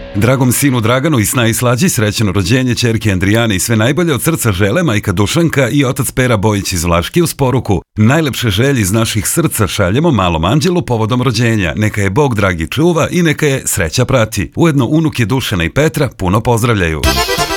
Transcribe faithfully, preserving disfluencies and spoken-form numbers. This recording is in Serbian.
Dragom sinu Draganu i sna i slađi srećeno rođenje ćerke Andrijane i sve najbolje od srca žele majka Dušanka i otac Pera Bojić iz Vlaški uz poruku. Najlepše želje iz naših srca šaljemo malom anđelu povodom rođenja. Neka je Bog dragi čuva i neka je sreća prati. Ujedno unuke Dušana i Petra puno pozdravljaju.